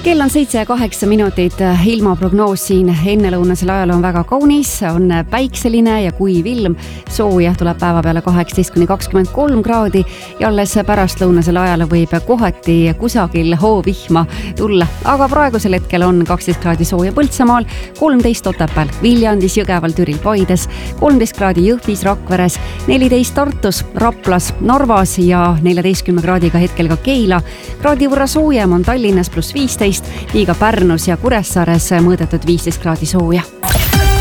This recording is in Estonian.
Kell on 7:08, ilmaprognoos siin ennelõunasel ajal on väga kaunis, on päikseline ja kuiv ilm, sooja tuleb päeva peale 18–23 kraadi ja alles pärastlõunasel ajal võib kohati kusagil hoovihma tulla. Aga praegusel hetkel on 12 kraadi sooja Põltsamaal, 13 Otepääl, Viljandis, Jõgeval, Türil, Paides, 13 kraadi Jõhvis, Rakveres, 14 Tartus, Raplas, Narvas ja 14 kraadiga hetkel ka Keila. Kraadi võrra soojem on Tallinnas +15, nii ka Pärnus ja Kuressaares mõõdetud 15 kraadi sooja.